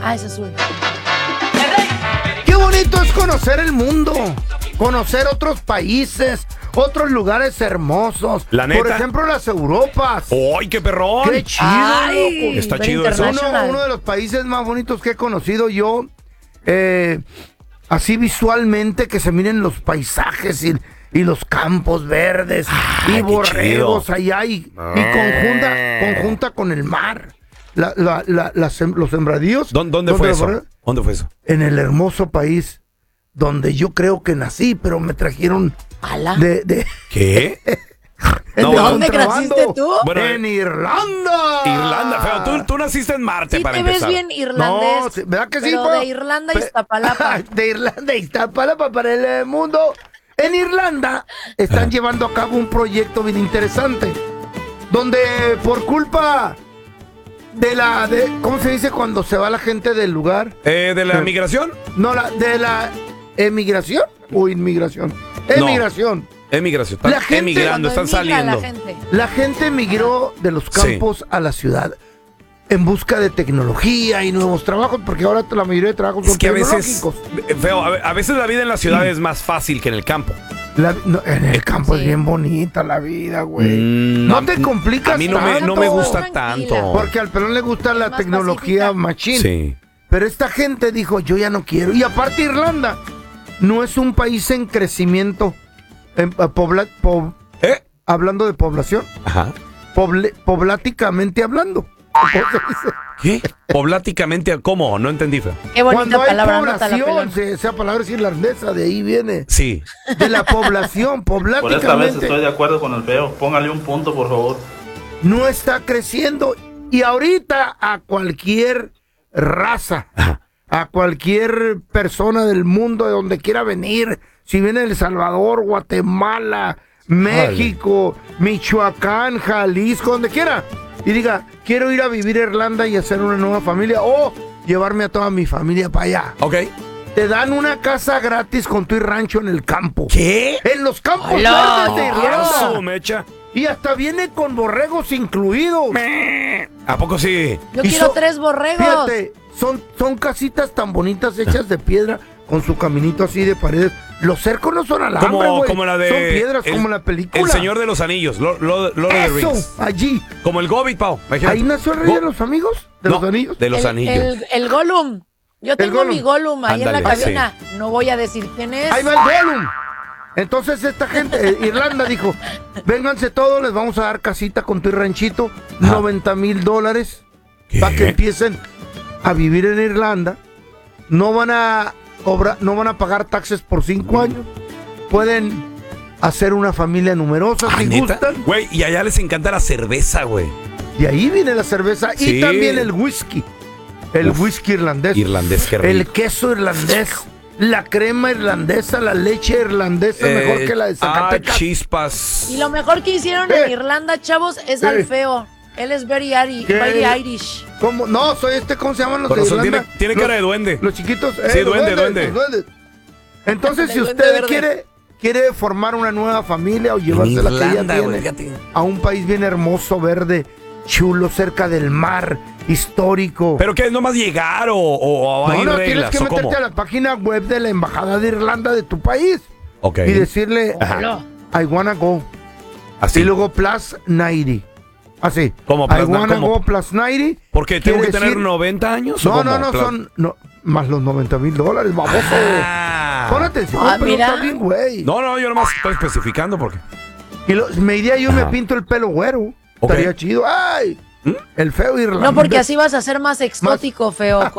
Ah, es azul. Qué bonito es conocer el mundo, conocer otros países, otros lugares hermosos. La neta. Por ejemplo, las Europas. ¡Ay, qué perrón! ¡Qué chido, Ay, loco! Está very chido eso. international. Uno de los países más bonitos que he conocido yo, así visualmente, que se miren los paisajes y los campos verdes y qué borregos chido. allá y conjunta con el mar. Los sembradíos. ¿Dónde fue los eso? borregos, ¿Dónde fue eso? en el hermoso país donde yo creo que nací, pero me trajeron Ala. de ¿Qué? no, bueno. ¿Dónde contrabando. creciste tú? Bueno, En Irlanda. Irlanda, feo. Tú naciste en Marte, Sí para te ves empezar. bien irlandés. No, sí, ¿verdad que sí, pero po? de Irlanda y Iztapalapa. De Irlanda y Iztapalapa para el mundo. En Irlanda están llevando a cabo un proyecto bien interesante, donde por culpa de ¿cómo se dice cuando se va la gente del lugar? ¿De la migración? No, de la emigración o inmigración. Emigración. Emigración. Están La gente- emigrando, están Cuando emigra saliendo. la gente. La gente emigró de los campos a la ciudad en busca de tecnología y nuevos trabajos, porque ahora la mayoría de trabajos Es son que a veces, tecnológicos. feo, a veces la vida en la ciudad es más fácil que en el campo. En el campo Sí. es bien bonita la vida, güey. Mm, no a- te complicas A mí no tanto. me gusta Tranquila. tanto. Porque al pelón le gusta la más tecnología pacífica. machín. Sí. Pero esta gente dijo, yo ya no quiero. Y aparte Irlanda no es un país en crecimiento. Hablando de población. Ajá. Pobláticamente hablando. ¿Qué? Pobláticamente, ¿cómo? No entendí, feo. Qué bonita Cuando hay palabra, anótala, población, pelón. esa palabra es irlandesa, de ahí viene. Sí. De la población, Por esta vez pobláticamente. estoy de acuerdo con el feo. Póngale un punto, por favor. No está creciendo. Y ahorita a cualquier raza, a cualquier persona del mundo de donde quiera venir, si viene de El Salvador, Guatemala, México, Michoacán, Jalisco, donde quiera, y diga, quiero ir a vivir a Irlanda y hacer una nueva familia, o llevarme a toda mi familia para allá. Ok. Te dan una casa gratis con tu rancho en el campo. ¿Qué? En los campos ¡Hola! verdes de Eso, Irlanda. mecha. Y hasta viene con borregos incluidos. ¿A poco sí? Yo Y quiero son- 3 borregos. Fíjate, son casitas tan bonitas hechas de piedra con su caminito así de paredes. Los cercos no son alambre, güey. Como la de... Son piedras, como la película. El Señor de los Anillos, Lord of the Eso, Rings. allí. Como el Hobbit, Pau. Imagínate. Ahí nació el rey de los amigos, de No, los anillos. De los anillos. El Gollum. Yo tengo Gollum. mi Gollum ahí Ándale, en la cabina. No voy a decir quién es. Ahí va el Gollum. Entonces esta gente, Irlanda dijo, vénganse todos, les vamos a dar casita con tu ranchito, $90,000 ¿Qué? para que empiecen a vivir en Irlanda. No van a pagar taxes por 5 años. Pueden hacer una familia numerosa Ah, si ¿neta? gustan. Güey, y allá les encanta la cerveza, güey. Y ahí viene la cerveza Sí. y también el whisky. El whisky irlandés. Irlandés, qué rico. El queso irlandés. La crema irlandesa, la leche irlandesa mejor que la de Zacatecas. Chispas. Y lo mejor que hicieron en Irlanda, chavos, es al feo. Él es very Irish. ¿Cómo? No, soy ¿cómo se llaman los de Corazón, Irlanda? tiene cara de duende. Los chiquitos. Sí, los duende. los duendes. Entonces, si El duende usted verde. quiere formar una nueva familia o llevarse la que ya Irlanda, güey, tiene fíjate. a un país bien hermoso, verde, chulo, cerca del mar, histórico. ¿Pero qué? ¿Es nomás llegar o hay no, tienes reglas? que ¿O cómo? meterte a la página web de la Embajada de Irlanda de tu país Ok. y decirle, I wanna go. Así. Y luego plus 90. Así. ¿Cómo, I plus wanna cómo? go plus 90. ¿Por qué? ¿Tengo que quiere tener decir- 90 años? ¿o No, cómo? no, son más los $90,000, baboso. Ah. Pon atención, Ah, pero mira. está bien, güey. No, yo nomás estoy especificando porque... Y me iría yo y me Ajá. pinto el pelo güero. Ok. Estaría chido. ¡Ay! El feo irlandés. No, porque así vas a ser más exótico, feo.